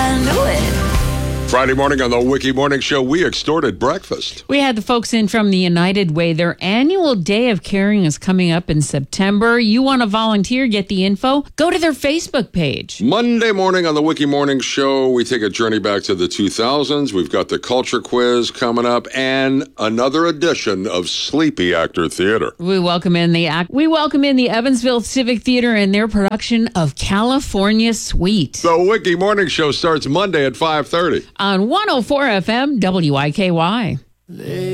I knew it. Friday morning on the Wiki Morning Show, we extorted breakfast. We had the folks in from the United Way. Their annual Day of Caring is coming up in September. You want to volunteer, get the info, go to their Facebook page. Monday morning on the Wiki Morning Show, we take a journey back to the 2000s. We've got the culture quiz coming up and another edition of Sleepy Actor Theater. We welcome in the Evansville Civic Theater and their production of California Suite. The Wiki Morning Show starts Monday at 5:30. On 104 FM WIKY.